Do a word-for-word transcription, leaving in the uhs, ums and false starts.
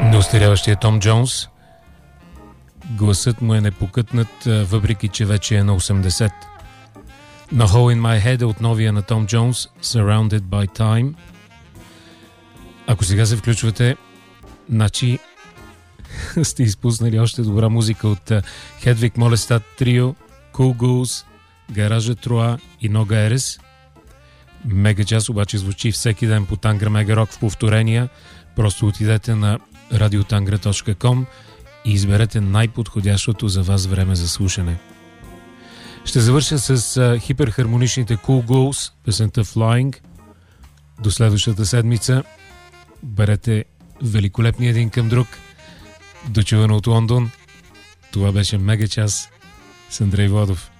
Неостаряващия Том Джонс. Гласът му е непокътнат, въпреки че вече е на осемдесет. No Hole in My Head е от новия на Том Джонс, Surrounded by Time. Ако сега се включвате, значи сте изпуснали още добра музика от Хедвиг Молестат Трио, Cool Ghouls, Гаража Троа и Нога Ерес. Мега час обаче звучи всеки ден по Тангра Мега Рок в повторения. Просто отидете на радиотангра точка ком и изберете най-подходящото за вас време за слушане. Ще завърша с а, хиперхармоничните Cool Ghouls, песента Flying. До следващата седмица. Берете великолепни един към друг. Дочуване от Лондон. Това беше Мега час с Андрей Владов.